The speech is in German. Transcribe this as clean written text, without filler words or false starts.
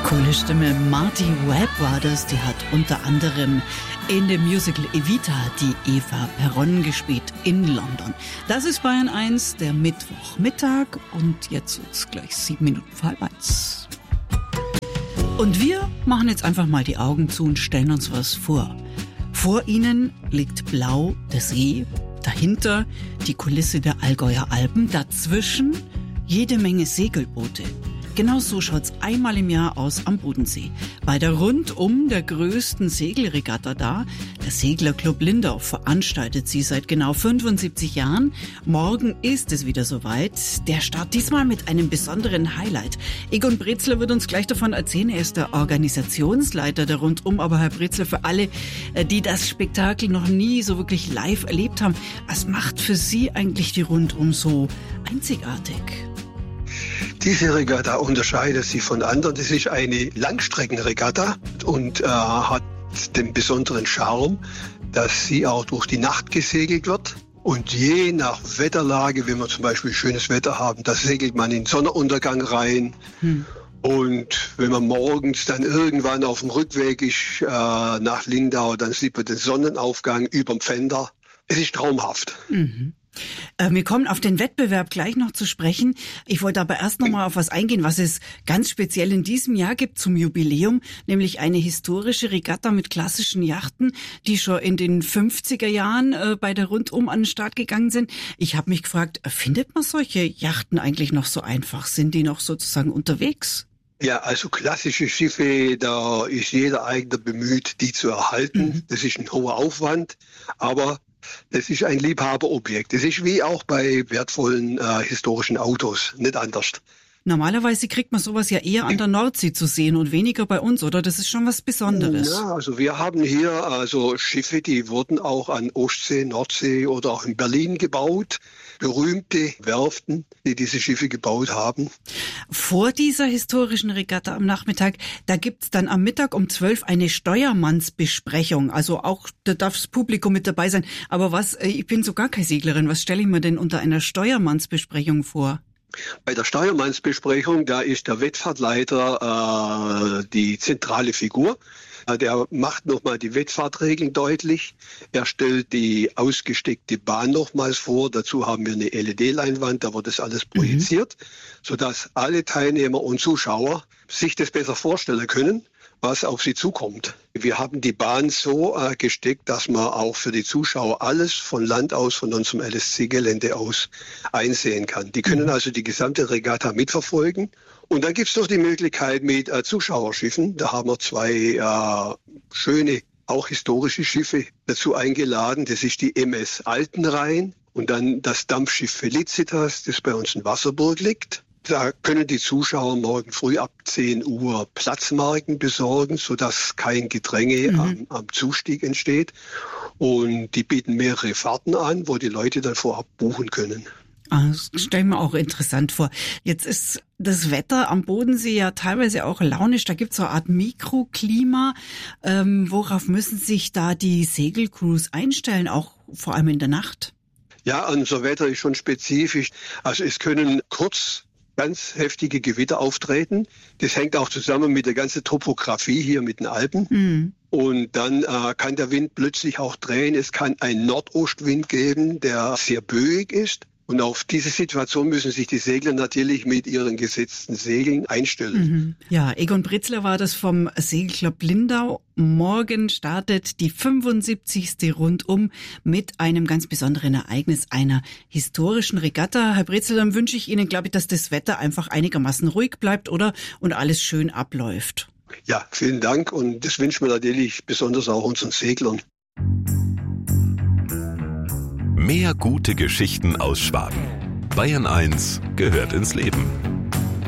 Coole Stimme. Marty Webb war das. Die hat unter anderem in dem Musical Evita die Eva Peron gespielt in London. Das ist Bayern 1, der Mittwochmittag. Und jetzt ist gleich 7:05. Und wir machen jetzt einfach mal die Augen zu und stellen uns was vor. Vor Ihnen liegt blau der See, dahinter die Kulisse der Allgäuer Alpen, dazwischen jede Menge Segelboote. Genau so schaut's einmal im Jahr aus am Bodensee. Bei der rundum der größten Segelregatta da, der Seglerclub Lindau, veranstaltet sie seit genau 75 Jahren. Morgen ist es wieder soweit. Der Start diesmal mit einem besonderen Highlight. Egon Brezler wird uns gleich davon erzählen. Er ist der Organisationsleiter der Rundum. Aber Herr Brezler, für alle, die das Spektakel noch nie so wirklich live erlebt haben, was macht für Sie eigentlich die Rundum so einzigartig? Diese Regatta unterscheidet sich von anderen. Das ist eine Langstreckenregatta und hat den besonderen Charme, dass sie auch durch die Nacht gesegelt wird. Und je nach Wetterlage, wenn wir zum Beispiel schönes Wetter haben, da segelt man in den Sonnenuntergang rein. Und wenn man morgens dann irgendwann auf dem Rückweg ist nach Lindau, dann sieht man den Sonnenaufgang überm Pfänder. Es ist traumhaft. Wir kommen auf den Wettbewerb gleich noch zu sprechen. Ich wollte aber erst noch mal auf was eingehen, was es ganz speziell in diesem Jahr gibt zum Jubiläum, nämlich eine historische Regatta mit klassischen Yachten, die schon in den 50er Jahren bei der Rundum an den Start gegangen sind. Ich habe mich gefragt, findet man solche Yachten eigentlich noch so einfach? Sind die noch sozusagen unterwegs? Ja, also klassische Schiffe, da ist jeder Eigner bemüht, die zu erhalten. Das ist ein hoher Aufwand, aber das ist ein Liebhaberobjekt. Das ist wie auch bei wertvollen historischen Autos, nicht anders. Normalerweise kriegt man sowas ja eher an der Nordsee zu sehen und weniger bei uns, oder? Das ist schon was Besonderes. Ja, also wir haben hier also Schiffe, die wurden auch an Ostsee, Nordsee oder auch in Berlin gebaut. Berühmte Werften, die diese Schiffe gebaut haben. Vor dieser historischen Regatta am Nachmittag, da gibt's dann am Mittag um 12 eine Steuermannsbesprechung. Also auch, da darf das Publikum mit dabei sein. Aber ich bin so gar keine Seglerin. Was stelle ich mir denn unter einer Steuermannsbesprechung vor? Bei der Steuermannsbesprechung, da ist der Wettfahrtleiter die zentrale Figur. Der macht nochmal die Wettfahrtregeln deutlich. Er stellt die ausgesteckte Bahn nochmals vor. Dazu haben wir eine LED-Leinwand, da wird das alles projiziert, sodass alle Teilnehmer und Zuschauer sich das besser vorstellen können, was auf sie zukommt. Wir haben die Bahn so gesteckt, dass man auch für die Zuschauer alles von Land aus, von unserem LSC-Gelände aus einsehen kann. Die können also die gesamte Regatta mitverfolgen. Und dann gibt's noch die Möglichkeit mit Zuschauerschiffen. Da haben wir zwei schöne, auch historische Schiffe dazu eingeladen. Das ist die MS Altenrhein und dann das Dampfschiff Felicitas, das bei uns in Wasserburg liegt. Da können die Zuschauer morgen früh ab 10 Uhr Platzmarken besorgen, sodass kein Gedränge am Zustieg entsteht. Und die bieten mehrere Fahrten an, wo die Leute dann vorab buchen können. Das stelle ich mir auch interessant vor. Jetzt ist das Wetter am Bodensee ja teilweise auch launisch. Da gibt es so eine Art Mikroklima. Worauf müssen sich da die Segelcrews einstellen, auch vor allem in der Nacht? Ja, unser Wetter ist schon spezifisch. Also es können ganz heftige Gewitter auftreten. Das hängt auch zusammen mit der ganzen Topografie hier mit den Alpen. Und dann kann der Wind plötzlich auch drehen. Es kann einen Nordostwind geben, der sehr böig ist. Und auf diese Situation müssen sich die Segler natürlich mit ihren gesetzten Segeln einstellen. Ja, Egon Brezler war das vom Segelclub Lindau. Morgen startet die 75. Rundum mit einem ganz besonderen Ereignis, einer historischen Regatta. Herr Brezler, dann wünsche ich Ihnen, glaube ich, dass das Wetter einfach einigermaßen ruhig bleibt, oder? Und alles schön abläuft. Ja, vielen Dank. Und das wünschen wir natürlich besonders auch unseren Seglern. Mehr gute Geschichten aus Schwaben. Bayern 1 gehört ins Leben.